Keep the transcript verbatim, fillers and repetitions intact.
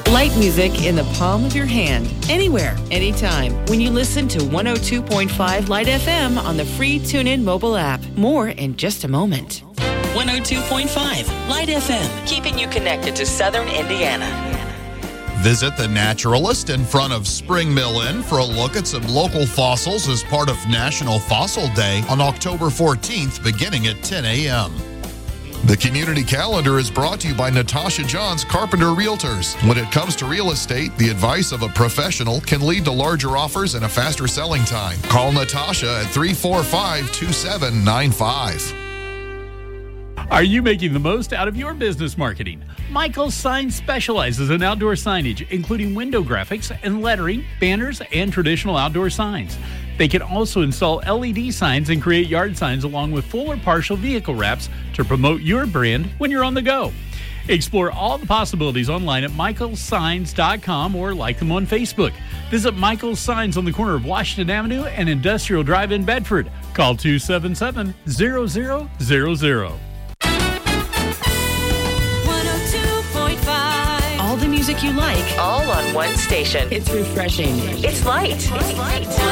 Light music in the palm of your hand, anywhere, anytime. When you listen to one oh two point five Light F M on the free TuneIn mobile app. More in just a moment. one oh two point five Light F M, keeping you connected to Southern Indiana. Visit the Naturalist in front of Spring Mill Inn for a look at some local fossils as part of National Fossil Day on October fourteenth, beginning at ten a.m. The community calendar is brought to you by Natasha Johns Carpenter Realtors. When it comes to real estate, the advice of a professional can lead to larger offers and a faster selling time. Call Natasha at three four five, two seven nine five. Are you making the most out of your business marketing? Michael's Signs specializes in outdoor signage, including window graphics and lettering, banners, and traditional outdoor signs. They can also install L E D signs and create yard signs along with full or partial vehicle wraps to promote your brand when you're on the go. Explore all the possibilities online at michaels signs dot com or like them on Facebook. Visit Michael's Signs on the corner of Washington Avenue and Industrial Drive in Bedford. Call two seven seven, zero zero zero zero. All the music you like, All on one station. it's refreshing. It's Light. It's Light.